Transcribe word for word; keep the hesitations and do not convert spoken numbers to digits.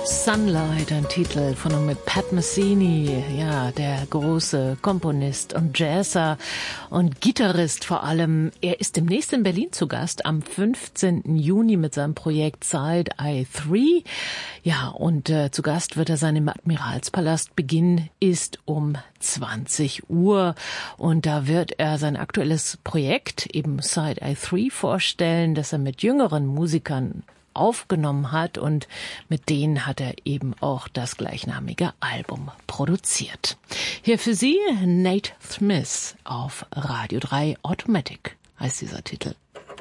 Sunlight, ein Titel von und mit Pat Messini, ja, der große Komponist und Jazzer und Gitarrist vor allem. Er ist demnächst in Berlin zu Gast am fünfzehnten Juni mit seinem Projekt Side Eye drei. Ja, und äh, zu Gast wird er sein im Admiralspalast. Beginn ist um zwanzig Uhr und da wird er sein aktuelles Projekt, eben Side Eye drei, vorstellen, das er mit jüngeren Musikern aufgenommen hat und mit denen hat er eben auch das gleichnamige Album produziert. Hier für Sie Nate Smith auf Radio drei Automatic heißt dieser Titel.